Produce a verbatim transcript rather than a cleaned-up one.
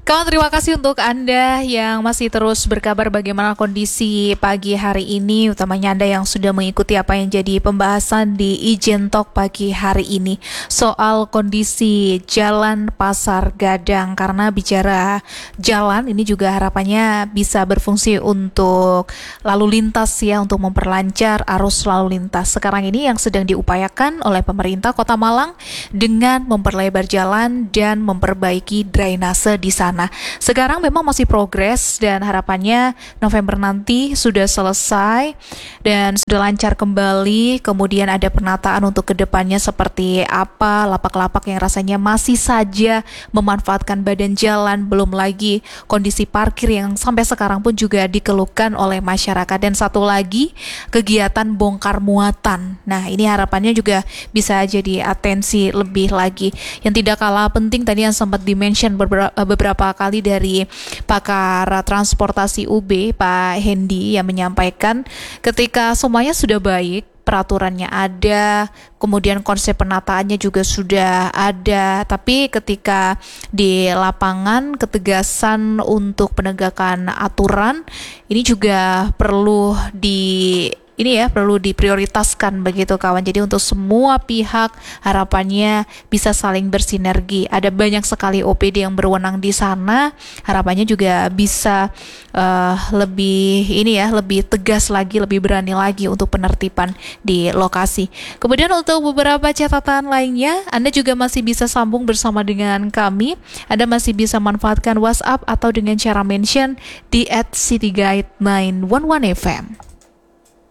Kawan, terima kasih untuk Anda yang masih terus berkabar bagaimana kondisi pagi hari ini, utamanya Anda yang sudah mengikuti apa yang jadi pembahasan di Ijen Talk pagi hari ini soal kondisi Jalan Pasar Gadang. Karena bicara jalan ini juga harapannya bisa berfungsi untuk lalu lintas ya, untuk memperlancar arus lalu lintas. Sekarang ini yang sedang diupayakan oleh pemerintah Kota Malang dengan memperlebar jalan dan memperbaiki drainase di sana. Sekarang memang masih progres dan harapannya November nanti sudah selesai dan sudah lancar kembali. Kemudian ada penataan untuk kedepannya seperti apa, lapak-lapak yang rasanya masih saja memanfaatkan badan jalan, belum lagi kondisi parkir yang sampai sekarang pun juga dikeluhkan oleh masyarakat. Dan satu lagi, kegiatan bongkar muatan. Nah, ini harapannya juga bisa jadi atensi lebih lagi. Yang tidak kalah penting tadi yang sempat dimention beberapa, beberapa kali dari pakar transportasi U B Pak Hendy yang menyampaikan ketika semuanya sudah baik, peraturannya ada, kemudian konsep penataannya juga sudah ada, tapi ketika di lapangan ketegasan untuk penegakan aturan ini juga perlu di Ini ya perlu diprioritaskan begitu kawan. Jadi untuk semua pihak harapannya bisa saling bersinergi. Ada banyak sekali O P D yang berwenang di sana. Harapannya juga bisa uh, lebih ini ya lebih tegas lagi, lebih berani lagi untuk penertiban di lokasi. Kemudian untuk beberapa catatan lainnya, Anda juga masih bisa sambung bersama dengan kami. Anda masih bisa manfaatkan WhatsApp atau dengan cara mention di at cityguide sembilan satu satu F M.